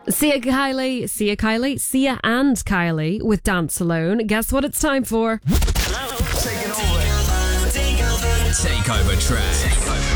Sia and Kylie with Dance Alone. Guess what it's time for? Takeover track.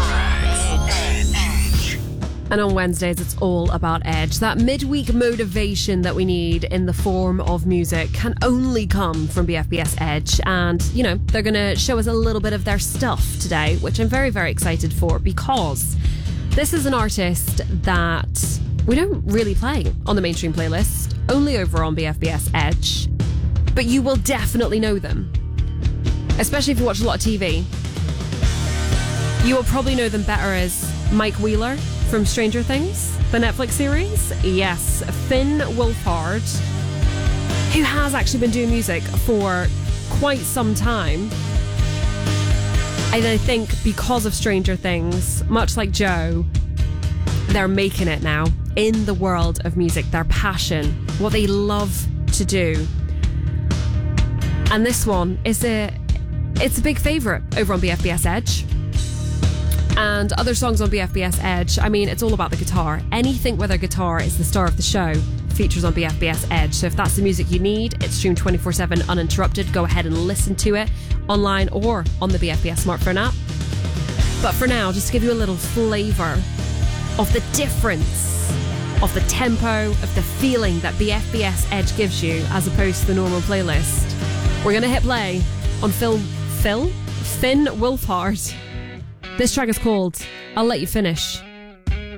And on Wednesdays, it's all about Edge. That midweek motivation that we need in the form of music can only come from BFBS Edge. And, they're going to show us a little bit of their stuff today, which I'm very, very excited for, because this is an artist that we don't really play on the mainstream playlist, only over on BFBS Edge. But you will definitely know them, especially if you watch a lot of TV. You will probably know them better as Mike Wheeler from Stranger Things, the Netflix series. Yes, Finn Wolfhard, who has actually been doing music for quite some time. And I think because of Stranger Things, much like Joe, they're making it now in the world of music, their passion, what they love to do. And this one it's a big favourite over on BFBS Edge. And other songs on BFBS Edge, it's all about the guitar. Anything with a guitar is the star of the show, features on BFBS Edge. So if that's the music you need, it's streamed 24/7 uninterrupted. Go ahead and listen to it online or on the BFBS smartphone app. But for now, just to give you a little flavour of the difference, of the tempo, of the feeling that BFBS Edge gives you as opposed to the normal playlist, we're going to hit play on Finn Wolfhard. This track is called I'll Let You Finish.